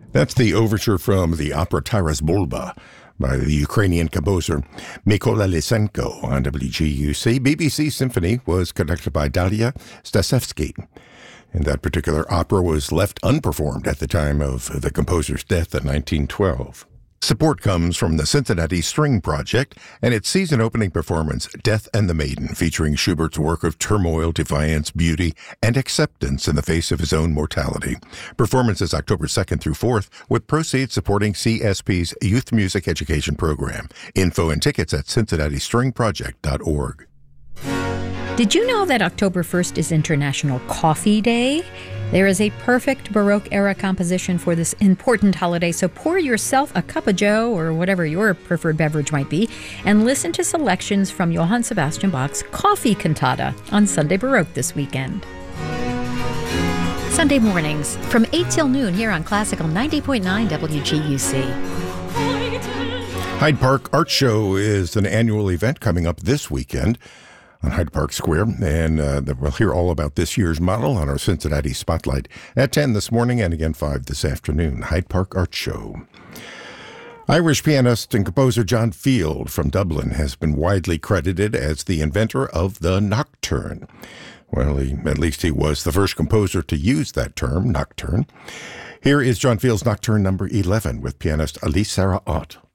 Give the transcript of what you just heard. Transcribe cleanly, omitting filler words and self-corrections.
That's the overture from the opera Taras Bulba by the Ukrainian composer Mykola Lysenko on WGUC. BBC Symphony was conducted by Dalia Stasevsky. And that particular opera was left unperformed at the time of the composer's death in 1912. Support comes from the Cincinnati String Project and its season-opening performance, Death and the Maiden, featuring Schubert's work of turmoil, defiance, beauty, and acceptance in the face of his own mortality. Performance is October 2nd through 4th, with proceeds supporting CSP's Youth Music Education Program. Info and tickets at cincinnatistringproject.org. Did you know that October 1st is International Coffee Day? There is a perfect Baroque-era composition for this important holiday, so pour yourself a cup of joe, or whatever your preferred beverage might be, and listen to selections from Johann Sebastian Bach's Coffee Cantata on Sunday Baroque this weekend. Sunday mornings from 8 till noon here on Classical 90.9 WGUC. Hyde Park Art Show is an annual event coming up this weekend on Hyde Park Square, and we'll hear all about this year's model on our Cincinnati Spotlight at 10 this morning and again 5 this afternoon. Hyde Park Art Show. Irish pianist and composer John Field from Dublin has been widely credited as the inventor of the nocturne. Well, at least he was the first composer to use that term, nocturne. Here is John Field's Nocturne number 11 with pianist Elise Sarah Ott.